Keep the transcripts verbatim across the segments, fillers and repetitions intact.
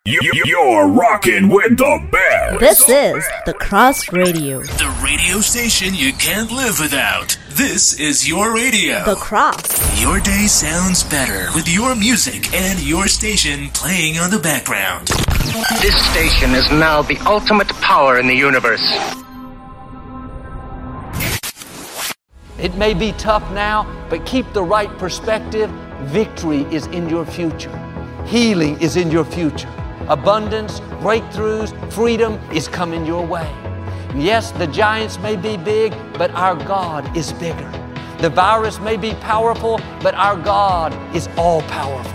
You- You're rocking with the best. This is The Cross Radio. The radio station you can't live without. This is your radio. The Cross. Your day sounds better with your music and your station playing on the background. This station is now the ultimate power in the universe. It may be tough now, but keep the right perspective. Victory is in your future. Healing is in your future. Abundance, breakthroughs, freedom is coming your way. Yes, the giants may be big, but our God is bigger. The virus may be powerful, but our God is all powerful.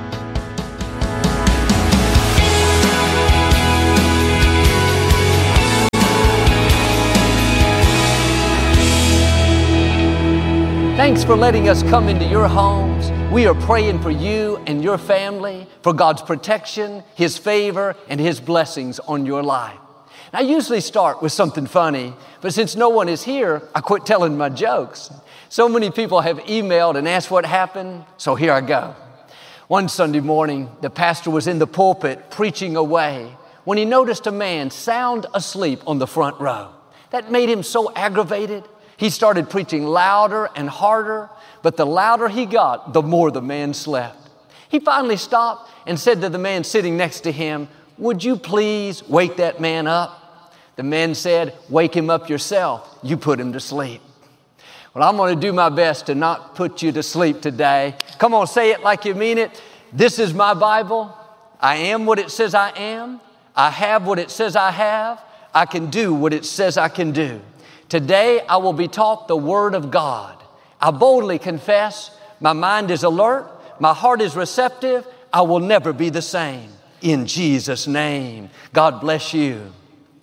Thanks for letting us come into your homes. We are praying for you and your family, for God's protection, His favor, and His blessings on your life. I usually start with something funny, but since no one is here, I quit telling my jokes. So many people have emailed and asked what happened, so here I go. One Sunday morning, the pastor was in the pulpit preaching away when he noticed a man sound asleep on the front row. That made him so aggravated. He started preaching louder and harder, but the louder he got, the more the man slept. He finally stopped and said to the man sitting next to him, "Would you please wake that man up?" The man said, "Wake him up yourself. You put him to sleep." Well, I'm going to do my best to not put you to sleep today. Come on, say it like you mean it. This is my Bible. I am what it says I am. I have what it says I have. I can do what it says I can do. Today, I will be taught the Word of God. I boldly confess, my mind is alert, my heart is receptive, I will never be the same. In Jesus' name, God bless you.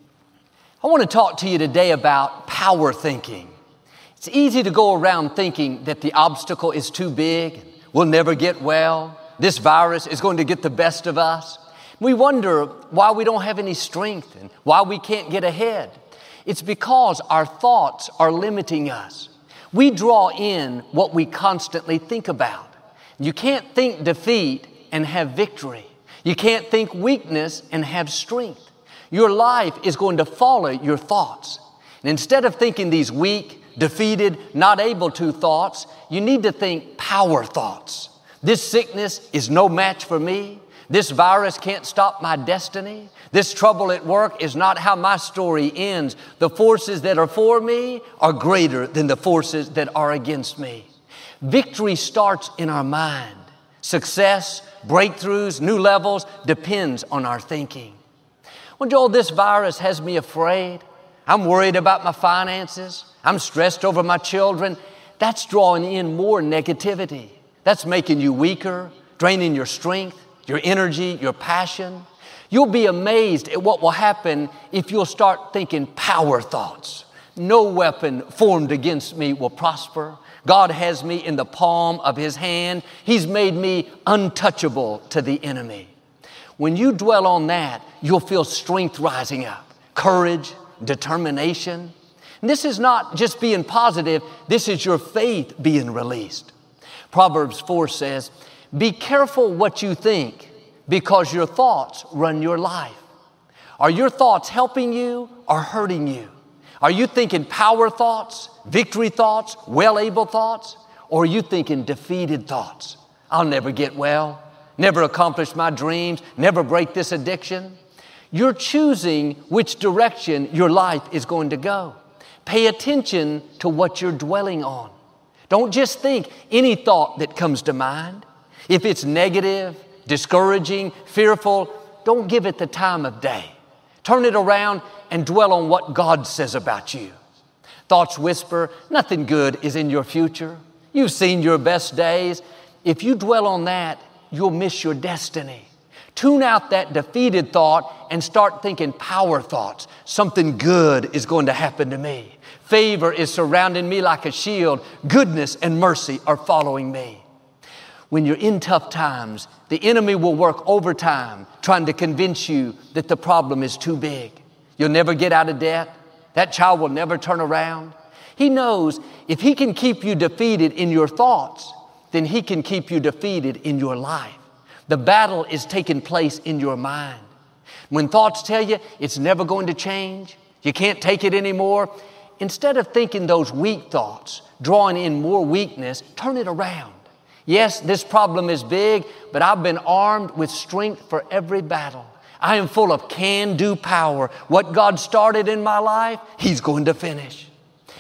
I want to talk to you today about power thinking. It's easy to go around thinking that the obstacle is too big, we'll never get well, this virus is going to get the best of us. We wonder why we don't have any strength and why we can't get ahead. It's because our thoughts are limiting us. We draw in what we constantly think about. You can't think defeat and have victory. You can't think weakness and have strength. Your life is going to follow your thoughts. And instead of thinking these weak, defeated, not able to thoughts, you need to think power thoughts. This sickness is no match for me. This virus can't stop my destiny. This trouble at work is not how my story ends. The forces that are for me are greater than the forces that are against me. Victory starts in our mind. Success, breakthroughs, new levels depends on our thinking. Well, Joel, this virus has me afraid. I'm worried about my finances. I'm stressed over my children. That's drawing in more negativity. That's making you weaker, draining your strength, your energy, your passion. You'll be amazed at what will happen if you'll start thinking power thoughts. No weapon formed against me will prosper. God has me in the palm of His hand. He's made me untouchable to the enemy. When you dwell on that, you'll feel strength rising up, courage, determination. And this is not just being positive, this is your faith being released. Proverbs four says, "Be careful what you think, because your thoughts run your life." Are your thoughts helping you or hurting you? Are you thinking power thoughts, victory thoughts, well-able thoughts? Or are you thinking defeated thoughts? I'll never get well, never accomplish my dreams, never break this addiction. You're choosing which direction your life is going to go. Pay attention to what you're dwelling on. Don't just think any thought that comes to mind. If it's negative, discouraging, fearful, don't give it the time of day. Turn it around and dwell on what God says about you. Thoughts whisper, nothing good is in your future. You've seen your best days. If you dwell on that, you'll miss your destiny. Tune out that defeated thought and start thinking power thoughts. Something good is going to happen to me. Favor is surrounding me like a shield. Goodness and mercy are following me. When you're in tough times, the enemy will work overtime trying to convince you that the problem is too big. You'll never get out of debt. That child will never turn around. He knows if he can keep you defeated in your thoughts, then he can keep you defeated in your life. The battle is taking place in your mind. When thoughts tell you it's never going to change, you can't take it anymore, instead of thinking those weak thoughts, drawing in more weakness, turn it around. Yes, this problem is big, but I've been armed with strength for every battle. I am full of can-do power. What God started in my life, He's going to finish.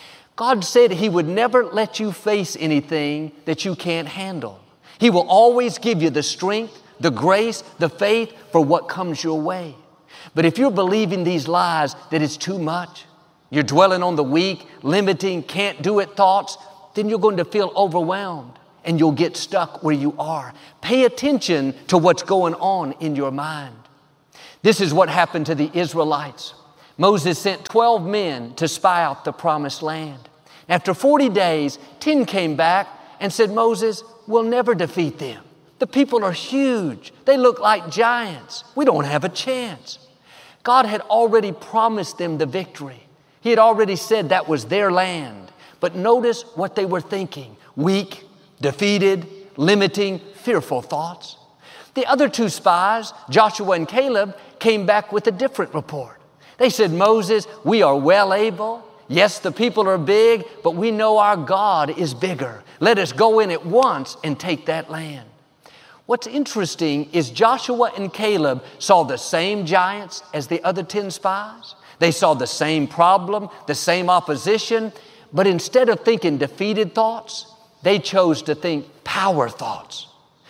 God said He would never let you face anything that you can't handle. He will always give you the strength, the grace, the faith for what comes your way. But if you're believing these lies that it's too much, you're dwelling on the weak, limiting, can't do it thoughts, then you're going to feel overwhelmed and you'll get stuck where you are. Pay attention to what's going on in your mind. This is what happened to the Israelites. Moses sent twelve men to spy out the promised land. After forty days, ten came back and said, Moses, we'll never defeat them. The people are huge. They look like giants. We don't have a chance. God had already promised them the victory. He had already said that was their land. But notice what they were thinking. Weak, defeated, limiting, fearful thoughts. The other two spies, Joshua and Caleb, came back with a different report. They said, Moses, we are well able. Yes, the people are big, but we know our God is bigger. Let us go in at once and take that land. What's interesting is Joshua and Caleb saw the same giants as the other ten spies. They saw the same problem, the same opposition, but instead of thinking defeated thoughts, they chose to think power thoughts.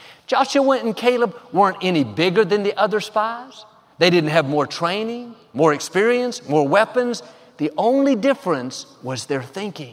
Joshua and Caleb weren't any bigger than the other spies. They didn't have more training, more experience, more weapons. The only difference was their thinking.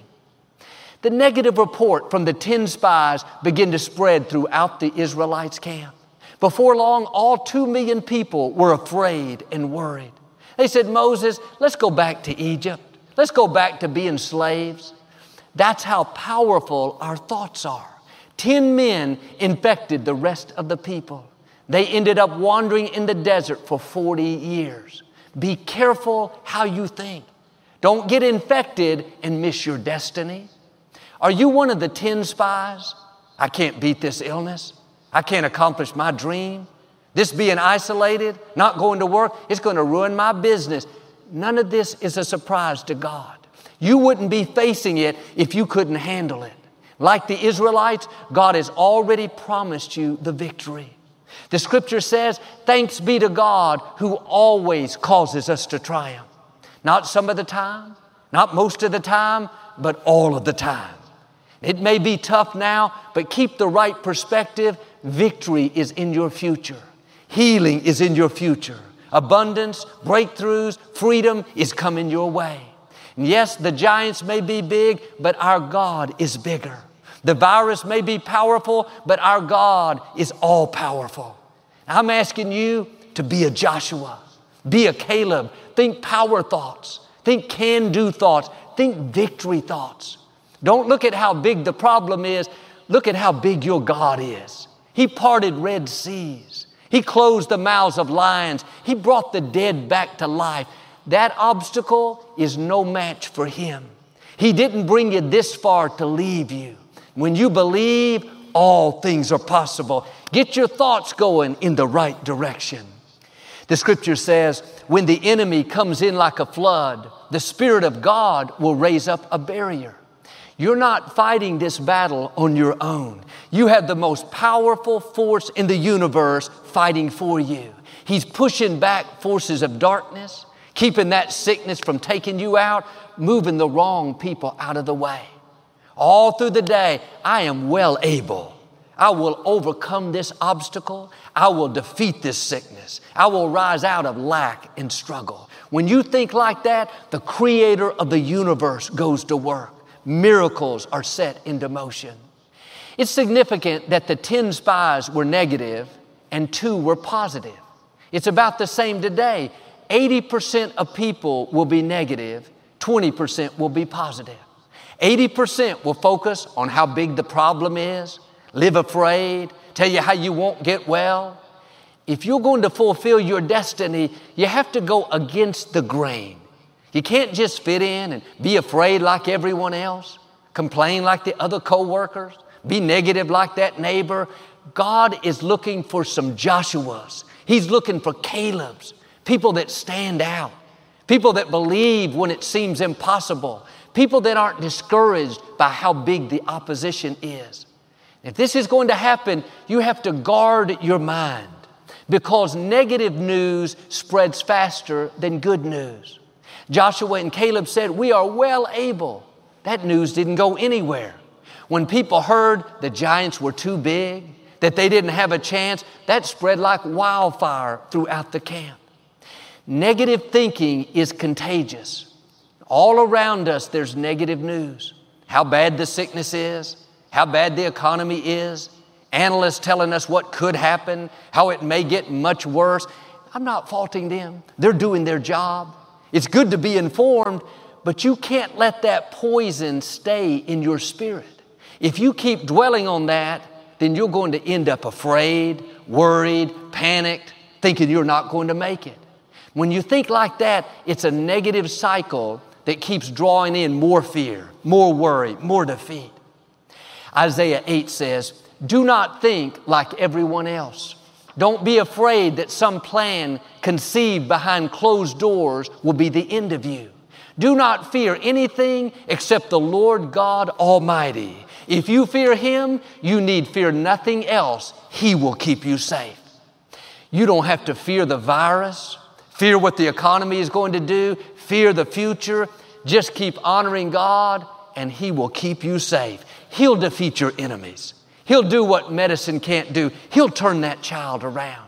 The negative report from the ten spies began to spread throughout the Israelites' camp. Before long, all two million people were afraid and worried. They said, Moses, let's go back to Egypt. Let's go back to being slaves. That's how powerful our thoughts are. Ten men infected the rest of the people. They ended up wandering in the desert for forty years. Be careful how you think. Don't get infected and miss your destiny. Are you one of the ten spies? I can't beat this illness. I can't accomplish my dream. This being isolated, not going to work, it's going to ruin my business. None of this is a surprise to God. You wouldn't be facing it if you couldn't handle it. Like the Israelites, God has already promised you the victory. The scripture says, thanks be to God who always causes us to triumph. Not some of the time, not most of the time, but all of the time. It may be tough now, but keep the right perspective. Victory is in your future. Healing is in your future. Abundance, breakthroughs, freedom is coming your way. And yes, the giants may be big, but our God is bigger. The virus may be powerful, but our God is all powerful. I'm asking you to be a Joshua, be a Caleb. Think power thoughts, think can-do thoughts, think victory thoughts. Don't look at how big the problem is. Look at how big your God is. He parted Red Seas. He closed the mouths of lions. He brought the dead back to life. That obstacle is no match for Him. He didn't bring you this far to leave you. When you believe, all things are possible. Get your thoughts going in the right direction. The scripture says, when the enemy comes in like a flood, the Spirit of God will raise up a barrier. You're not fighting this battle on your own. You have the most powerful force in the universe fighting for you. He's pushing back forces of darkness, keeping that sickness from taking you out, moving the wrong people out of the way. All through the day, I am well able. I will overcome this obstacle. I will defeat this sickness. I will rise out of lack and struggle. When you think like that, the Creator of the universe goes to work. Miracles are set into motion. It's significant that the ten spies were negative and two were positive. It's about the same today. eighty percent of people will be negative, twenty percent will be positive. eighty percent will focus on how big the problem is, live afraid, tell you how you won't get well. If you're going to fulfill your destiny, you have to go against the grain. You can't just fit in and be afraid like everyone else, complain like the other coworkers, be negative like that neighbor. God is looking for some Joshuas. He's looking for Calebs, people that stand out, people that believe when it seems impossible, people that aren't discouraged by how big the opposition is. If this is going to happen, you have to guard your mind because negative news spreads faster than good news. Joshua and Caleb said, "We are well able." That news didn't go anywhere. When people heard the giants were too big, that they didn't have a chance, that spread like wildfire throughout the camp. Negative thinking is contagious. All around us, there's negative news. How bad the sickness is, how bad the economy is, analysts telling us what could happen, how it may get much worse. I'm not faulting them. They're doing their job. It's good to be informed, but you can't let that poison stay in your spirit. If you keep dwelling on that, then you're going to end up afraid, worried, panicked, thinking you're not going to make it. When you think like that, it's a negative cycle that keeps drawing in more fear, more worry, more defeat. Isaiah eight says, "Do not think like everyone else. Don't be afraid that some plan conceived behind closed doors will be the end of you. Do not fear anything except the Lord God Almighty. If you fear Him, you need fear nothing else. He will keep you safe." You don't have to fear the virus, fear what the economy is going to do, fear the future. Just keep honoring God and He will keep you safe. He'll defeat your enemies. He'll do what medicine can't do. He'll turn that child around.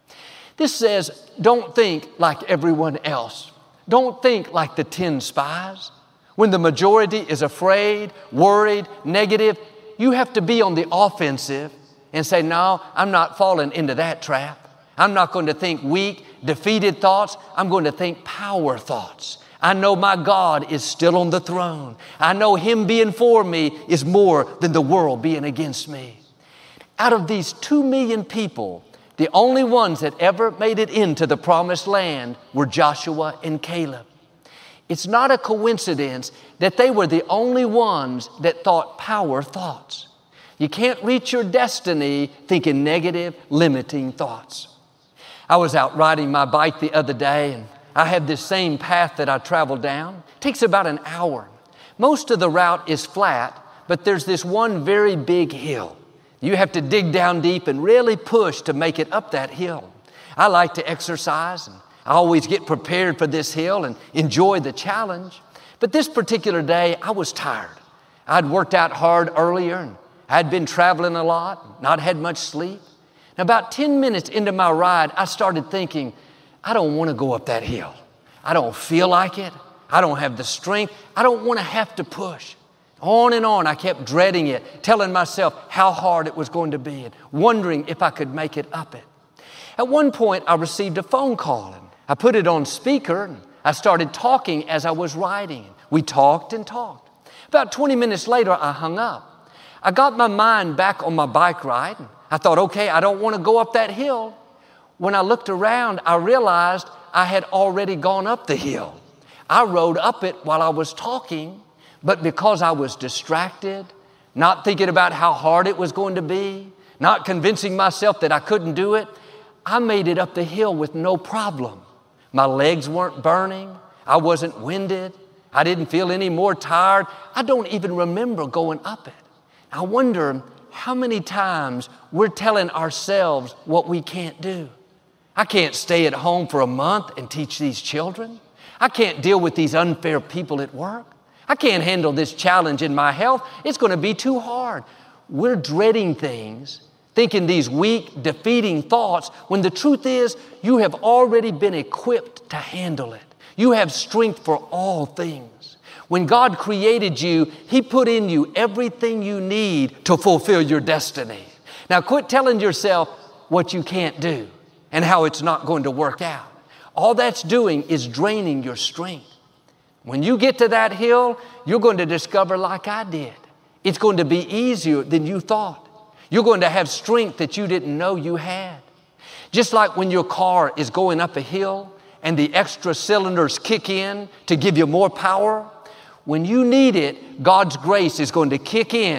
This says, don't think like everyone else. Don't think like the ten spies. When the majority is afraid, worried, negative, you have to be on the offensive and say, "No, I'm not falling into that trap. I'm not going to think weak, defeated thoughts. I'm going to think power thoughts. I know my God is still on the throne. I know Him being for me is more than the world being against me." Out of these two million people, the only ones that ever made it into the promised land were Joshua and Caleb. It's not a coincidence that they were the only ones that thought power thoughts. You can't reach your destiny thinking negative, limiting thoughts. I was out riding my bike the other day, and I had this same path that I traveled down. It takes about an hour. Most of the route is flat, but there's this one very big hill. You have to dig down deep and really push to make it up that hill. I like to exercise, and I always get prepared for this hill and enjoy the challenge. But this particular day, I was tired. I'd worked out hard earlier, and I'd been traveling a lot, not had much sleep. And about ten minutes into my ride, I started thinking, I don't want to go up that hill. I don't feel like it. I don't have the strength. I don't want to have to push. On and on, I kept dreading it, telling myself how hard it was going to be and wondering if I could make it up it. At one point, I received a phone call, and I put it on speaker, and I started talking as I was riding. We talked and talked. About twenty minutes later, I hung up. I got my mind back on my bike ride, and I thought, okay, I don't want to go up that hill. When I looked around, I realized I had already gone up the hill. I rode up it while I was talking, but because I was distracted, not thinking about how hard it was going to be, not convincing myself that I couldn't do it, I made it up the hill with no problem. My legs weren't burning. I wasn't winded. I didn't feel any more tired. I don't even remember going up it. I wonder how many times we're telling ourselves what we can't do. I can't stay at home for a month and teach these children. I can't deal with these unfair people at work. I can't handle this challenge in my health. It's going to be too hard. We're dreading things, thinking these weak, defeating thoughts, when the truth is you have already been equipped to handle it. You have strength for all things. When God created you, He put in you everything you need to fulfill your destiny. Now quit telling yourself what you can't do and how it's not going to work out. All that's doing is draining your strength. When you get to that hill, you're going to discover, like I did, it's going to be easier than you thought. You're going to have strength that you didn't know you had. Just like when your car is going up a hill and the extra cylinders kick in to give you more power, when you need it, God's grace is going to kick in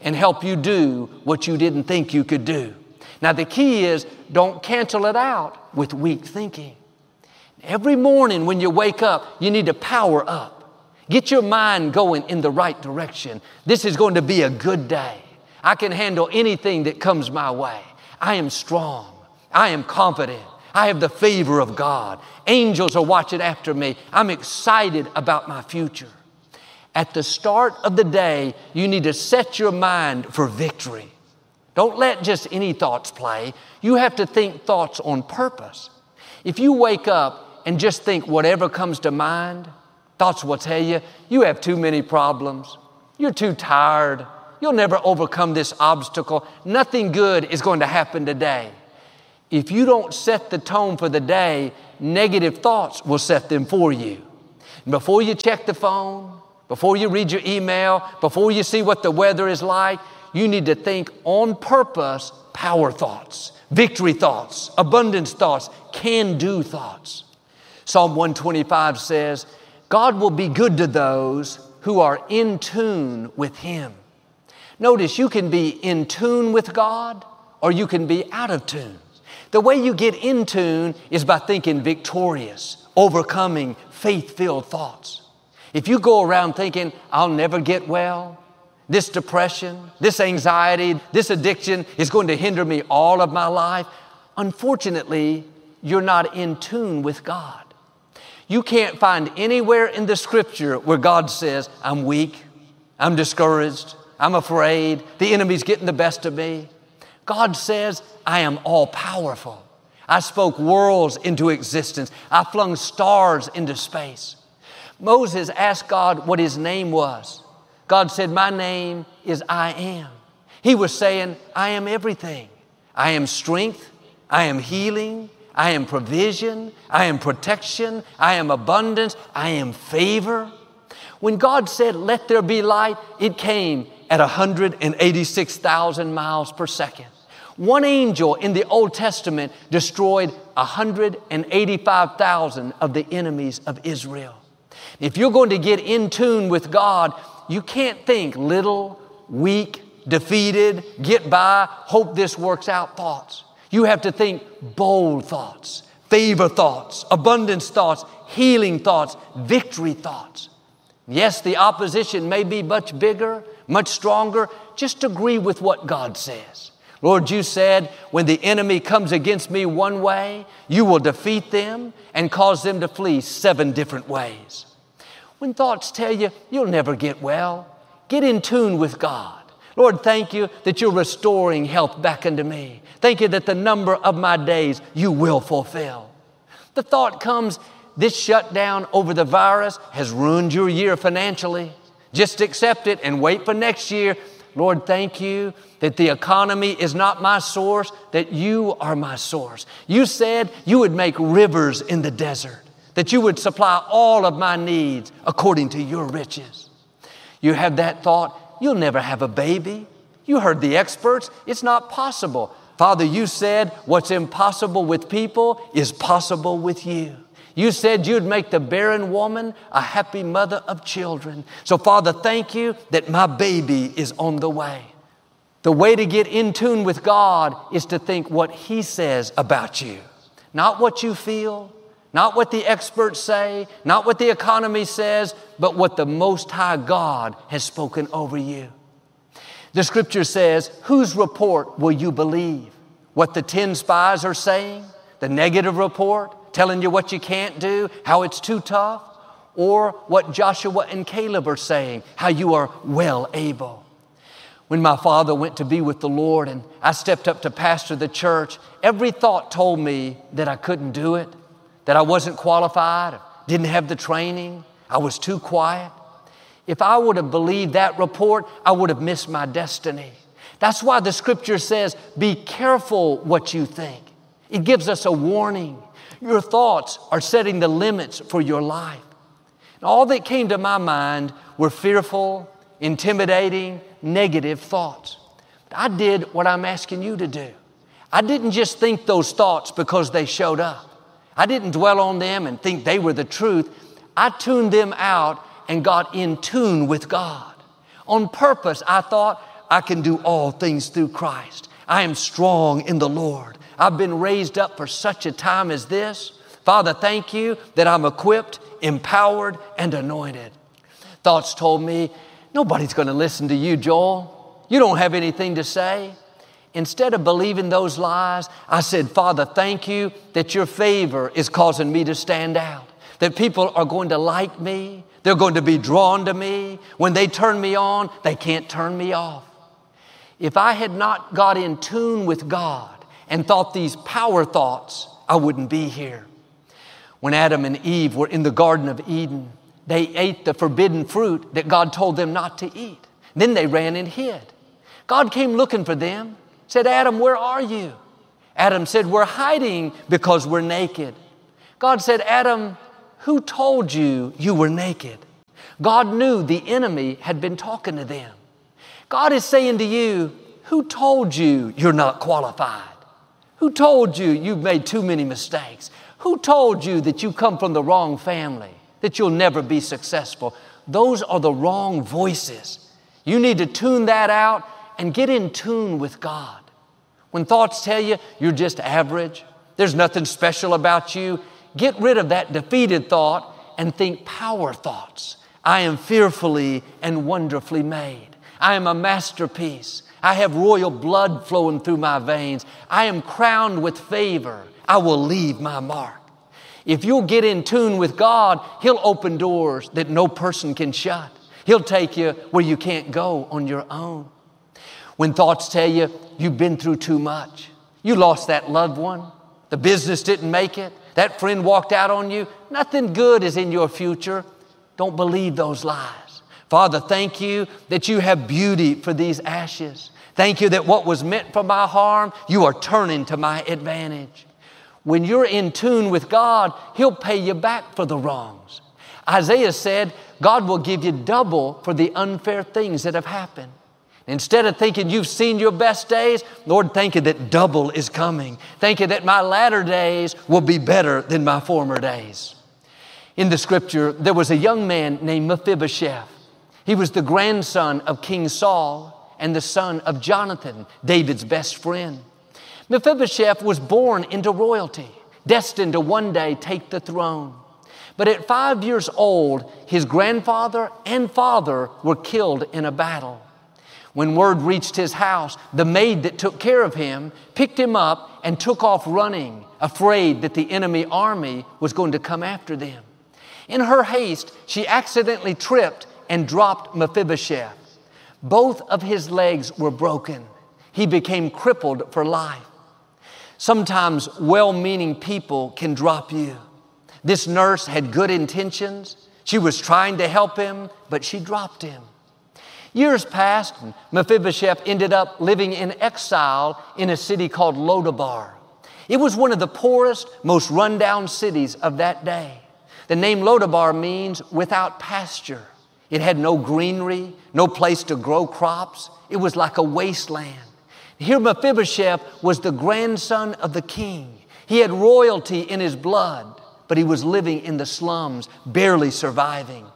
and help you do what you didn't think you could do. Now, the key is don't cancel it out with weak thinking. Every morning when you wake up, you need to power up. Get your mind going in the right direction. This is going to be a good day. I can handle anything that comes my way. I am strong. I am confident. I have the favor of God. Angels are watching after me. I'm excited about my future. At the start of the day, you need to set your mind for victory. Don't let just any thoughts play. You have to think thoughts on purpose. If you wake up and just think whatever comes to mind, thoughts will tell you, you have too many problems. You're too tired. You'll never overcome this obstacle. Nothing good is going to happen today. If you don't set the tone for the day, negative thoughts will set them for you. Before you check the phone, before you read your email, before you see what the weather is like, you need to think on purpose power thoughts, victory thoughts, abundance thoughts, can-do thoughts. Psalm one twenty-five says, God will be good to those who are in tune with Him. Notice you can be in tune with God or you can be out of tune. The way you get in tune is by thinking victorious, overcoming, faith-filled thoughts. If you go around thinking, I'll never get well, this depression, this anxiety, this addiction is going to hinder me all of my life, unfortunately, you're not in tune with God. You can't find anywhere in the Scripture where God says, I'm weak, I'm discouraged, I'm afraid, the enemy's getting the best of me. God says, I am all powerful. I spoke worlds into existence. I flung stars into space. Moses asked God what his name was. God said, my name is I am. He was saying, I am everything. I am strength. I am healing. I am provision. I am protection. I am abundance. I am favor. When God said, let there be light, it came at one hundred eighty-six thousand miles per second. One angel in the Old Testament destroyed one hundred eighty-five thousand of the enemies of Israel. If you're going to get in tune with God, you can't think little, weak, defeated, get by, hope this works out thoughts. You have to think bold thoughts, favor thoughts, abundance thoughts, healing thoughts, victory thoughts. Yes, the opposition may be much bigger, much stronger. Just agree with what God says. Lord, you said, when the enemy comes against me one way, you will defeat them and cause them to flee seven different ways. When thoughts tell you you'll never get well, get in tune with God. Lord, thank you that you're restoring health back unto me. Thank you that the number of my days you will fulfill. The thought comes, this shutdown over the virus has ruined your year financially. Just accept it and wait for next year. Lord, thank you that the economy is not my source, that you are my source. You said you would make rivers in the desert, that you would supply all of my needs according to your riches. You have that thought, you'll never have a baby. You heard the experts, it's not possible. Father, you said what's impossible with people is possible with you. You said you'd make the barren woman a happy mother of children. So, Father, thank you that my baby is on the way. The way to get in tune with God is to think what He says about you. Not what you feel, not what the experts say, not what the economy says, but what the Most High God has spoken over you. The Scripture says, whose report will you believe? What the ten spies are saying? The negative report? Telling you what you can't do, how it's too tough, or what Joshua and Caleb are saying, how you are well able. When my father went to be with the Lord and I stepped up to pastor the church, every thought told me that I couldn't do it, that I wasn't qualified, didn't have the training, I was too quiet. If I would have believed that report, I would have missed my destiny. That's why the Scripture says, be careful what you think. It gives us a warning. Your thoughts are setting the limits for your life. And all that came to my mind were fearful, intimidating, negative thoughts. But I did what I'm asking you to do. I didn't just think those thoughts because they showed up. I didn't dwell on them and think they were the truth. I tuned them out and got in tune with God. On purpose, I thought, I can do all things through Christ. I am strong in the Lord. I've been raised up for such a time as this. Father, thank you that I'm equipped, empowered, and anointed. Thoughts told me, nobody's going to listen to you, Joel. You don't have anything to say. Instead of believing those lies, I said, Father, thank you that your favor is causing me to stand out, that people are going to like me. They're going to be drawn to me. When they turn me on, they can't turn me off. If I had not got in tune with God and thought these power thoughts, I wouldn't be here. When Adam and Eve were in the Garden of Eden, they ate the forbidden fruit that God told them not to eat. Then they ran and hid. God came looking for them, said, Adam, where are you? Adam said, we're hiding because we're naked. God said, Adam, who told you you were naked? God knew the enemy had been talking to them. God is saying to you, who told you you're not qualified? Who told you you've made too many mistakes? Who told you that you come from the wrong family, that you'll never be successful? Those are the wrong voices. You need to tune that out and get in tune with God. When thoughts tell you you're just average, there's nothing special about you, get rid of that defeated thought and think power thoughts. I am fearfully and wonderfully made. I am a masterpiece. I have royal blood flowing through my veins. I am crowned with favor. I will leave my mark. If you'll get in tune with God, He'll open doors that no person can shut. He'll take you where you can't go on your own. When thoughts tell you you've been through too much, you lost that loved one, the business didn't make it, that friend walked out on you, nothing good is in your future, don't believe those lies. Father, thank you that you have beauty for these ashes. Thank you that what was meant for my harm, you are turning to my advantage. When you're in tune with God, He'll pay you back for the wrongs. Isaiah said, God will give you double for the unfair things that have happened. Instead of thinking you've seen your best days, Lord, thank you that double is coming. Thank you that my latter days will be better than my former days. In the scripture, there was a young man named Mephibosheth. He was the grandson of King Saul and the son of Jonathan, David's best friend. Mephibosheth was born into royalty, destined to one day take the throne. But at five years old, his grandfather and father were killed in a battle. When word reached his house, the maid that took care of him picked him up and took off running, afraid that the enemy army was going to come after them. In her haste, she accidentally tripped and dropped Mephibosheth. Both of his legs were broken. He became crippled for life. Sometimes well-meaning people can drop you. This nurse had good intentions. She was trying to help him, but she dropped him. Years passed, and Mephibosheth ended up living in exile in a city called Lodabar. It was one of the poorest, most rundown cities of that day. The name Lodabar means without pasture. It had no greenery, no place to grow crops. It was like a wasteland. Here Mephibosheth was the grandson of the king. He had royalty in his blood, but he was living in the slums, barely surviving.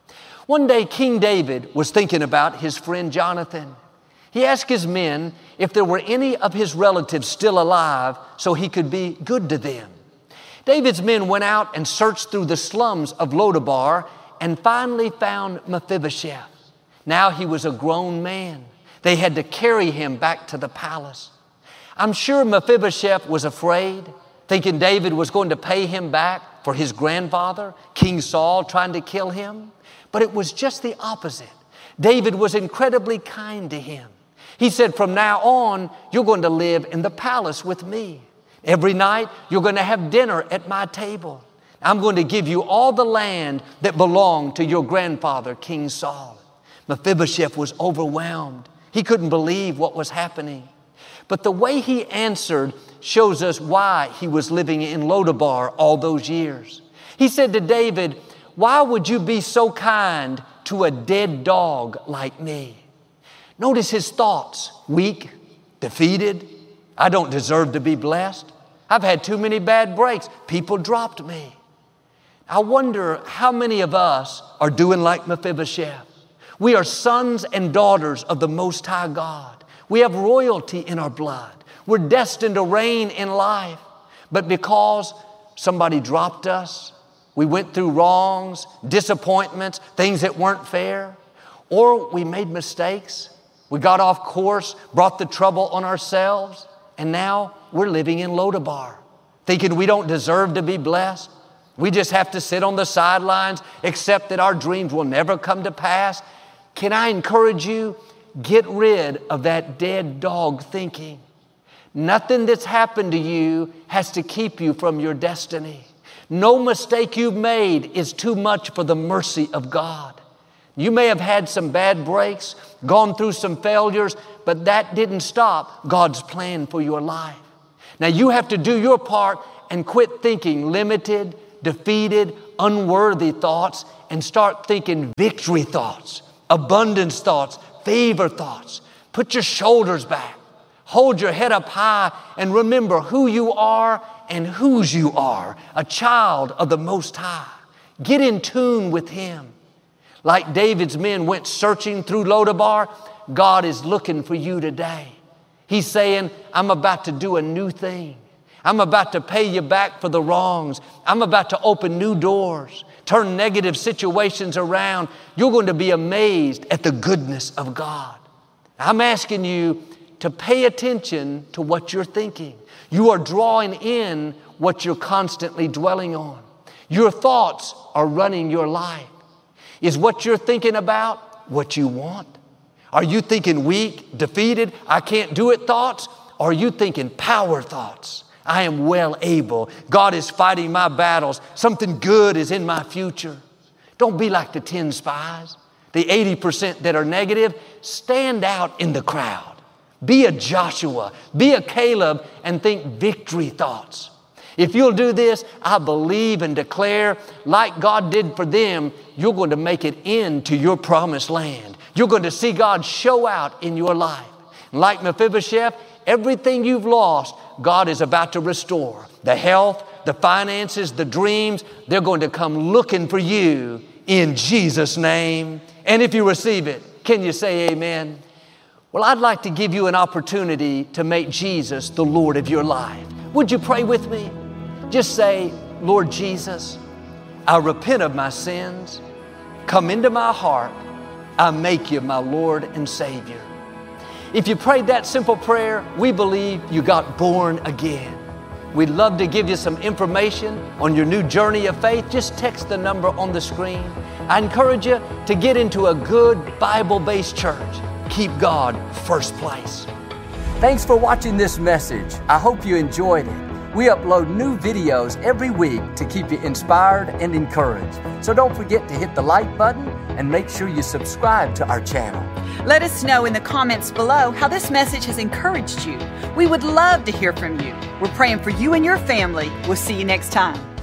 One day, King David was thinking about his friend Jonathan. He asked his men if there were any of his relatives still alive so he could be good to them. David's men went out and searched through the slums of Lodabar and finally found Mephibosheth. Now he was a grown man. They had to carry him back to the palace. I'm sure Mephibosheth was afraid, thinking David was going to pay him back for his grandfather, King Saul, trying to kill him. But it was just the opposite. David was incredibly kind to him. He said, from now on, you're going to live in the palace with me. Every night, you're going to have dinner at my table. I'm going to give you all the land that belonged to your grandfather, King Saul. Mephibosheth was overwhelmed. He couldn't believe what was happening. But the way he answered shows us why he was living in Lodabar all those years. He said to David, why would you be so kind to a dead dog like me? Notice his thoughts, weak, defeated. I don't deserve to be blessed. I've had too many bad breaks. People dropped me. I wonder how many of us are doing like Mephibosheth. We are sons and daughters of the Most High God. We have royalty in our blood. We're destined to reign in life. But because somebody dropped us, we went through wrongs, disappointments, things that weren't fair, or we made mistakes, we got off course, brought the trouble on ourselves, and now we're living in Lodabar, thinking we don't deserve to be blessed. We just have to sit on the sidelines, accept that our dreams will never come to pass. Can I encourage you? Get rid of that dead dog thinking. Nothing that's happened to you has to keep you from your destiny. No mistake you've made is too much for the mercy of God. You may have had some bad breaks, gone through some failures, but that didn't stop God's plan for your life. Now you have to do your part and quit thinking limited, defeated, unworthy thoughts and start thinking victory thoughts, abundance thoughts, favor thoughts. Put your shoulders back. Hold your head up high and remember who you are and whose you are, a child of the Most High. Get in tune with Him. Like David's men went searching through Lodabar, God is looking for you today. He's saying, I'm about to do a new thing. I'm about to pay you back for the wrongs. I'm about to open new doors, turn negative situations around. You're going to be amazed at the goodness of God. I'm asking you to pay attention to what you're thinking. You are drawing in what you're constantly dwelling on. Your thoughts are running your life. Is what you're thinking about what you want? Are you thinking weak, defeated, I can't do it thoughts? Or are you thinking power thoughts? I am well able. God is fighting my battles. Something good is in my future. Don't be like the ten spies, the eighty percent that are negative. Stand out in the crowd. Be a Joshua, be a Caleb, and think victory thoughts. If you'll do this, I believe and declare, like God did for them, you're going to make it into your promised land. You're going to see God show out in your life. Like Mephibosheth, everything you've lost, God is about to restore. The health, the finances, the dreams, they're going to come looking for you in Jesus' name. And if you receive it, can you say amen? Well, I'd like to give you an opportunity to make Jesus the Lord of your life. Would you pray with me? Just say, Lord Jesus, I repent of my sins. Come into my heart. I make you my Lord and Savior. If you prayed that simple prayer, we believe you got born again. We'd love to give you some information on your new journey of faith. Just text the number on the screen. I encourage you to get into a good Bible-based church. Keep God first place. Thanks for watching this message. I hope you enjoyed it. We upload new videos every week to keep you inspired and encouraged. So don't forget to hit the like button and make sure you subscribe to our channel. Let us know in the comments below how this message has encouraged you. We would love to hear from you. We're praying for you and your family. We'll see you next time.